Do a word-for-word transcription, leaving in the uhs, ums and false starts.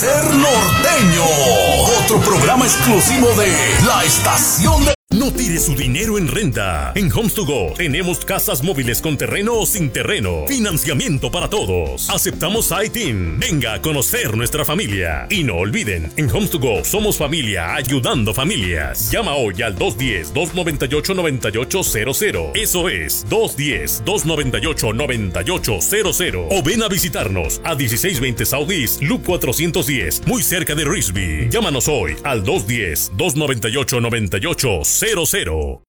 Ser Norteño, otro programa exclusivo de la estación de... No tire su dinero en renta. En Homes to Go tenemos casas móviles con terreno o sin terreno. Financiamiento para todos. Aceptamos I T I N. Venga a conocer nuestra familia. Y no olviden, en Homes to Go somos familia ayudando familias. Llama hoy al dos uno cero, dos nueve ocho, nueve ocho cero cero. Eso es dos uno cero, dos nueve ocho, nueve ocho cero cero. O ven a visitarnos a dieciséis veinte South East Loop cuatrocientos diez, muy cerca de Risby. Llámanos hoy al dos uno cero, dos nueve ocho, nueve ocho cero cero.